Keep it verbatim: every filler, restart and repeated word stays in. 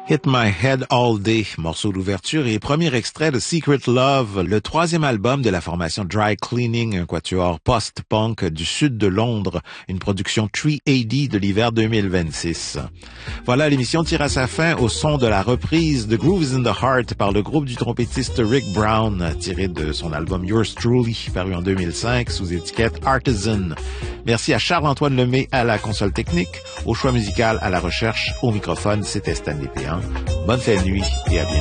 Hit My Head All Day, morceau d'ouverture et premier extrait de Secret Love, le troisième album de la formation Dry Cleaning, un quatuor post-punk du sud de Londres, une production trois A D de l'hiver deux mille vingt-six. Voilà, l'émission tire à sa fin au son de la reprise de Grooves in the Heart par le groupe du trompettiste Rick Brown, tiré de son album Yours Truly, paru en deux mille cinq sous étiquette Artisan. Merci à Charles-Antoine Lemay à la console technique, au choix musical, à la recherche, au microphone, c'était Stanley Péan. Bonne fin de nuit et à bientôt.